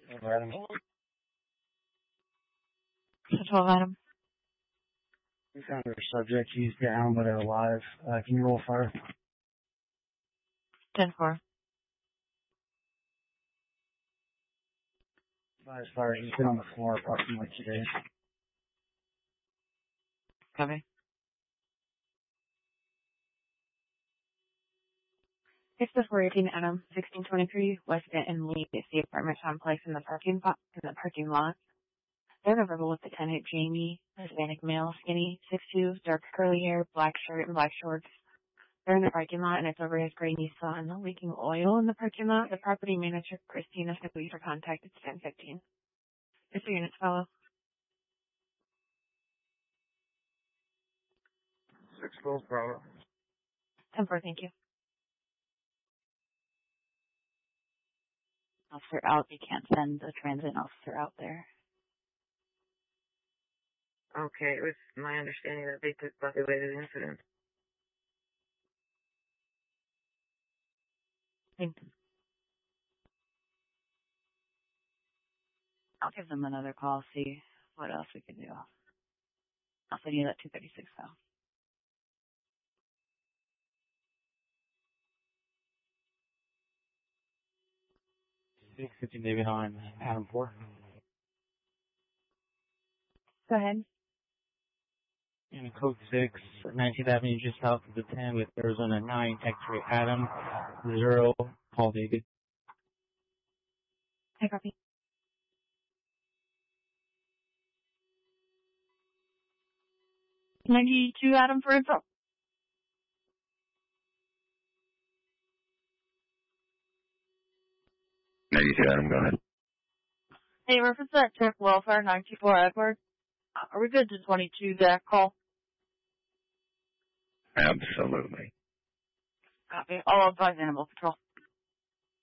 Adam. 12 Adam. We found our subject. He's down but alive. Can you roll fire? 10-4. Advise fire. He's been on the floor approximately 2 days. Copy. It's the 418 Adam, 1623 West Denton Lee. It's the apartment complex in the parking lot. They're nonverbal with the tenant, Jamie, Hispanic male, skinny, 6'2", dark curly hair, black shirt, and black shorts. They're in the parking lot, and it's over his gray Nissan leaking oil in the parking lot. The property manager, Christina, said please for contact. It's 10:15. It's the units, fellow. 6-12, Bravo. 10-4, thank you. Officer out. You can't send a transit officer out there. Okay, it was my understanding that they took populated incidents. I'll give them another call, see what else we can do. I'll send you that 236 though. 650 David on Adam 4. Go ahead. And code 6, 19th Avenue, just south of the 10 with Arizona 9, X-ray Adam 0, Paul David. I copy. $92 Adam for info. Adam, go ahead. Hey, reference that Tech Welfare 94 Edward. Are we good to 22 that call? Absolutely. Copy. All advise Animal Patrol.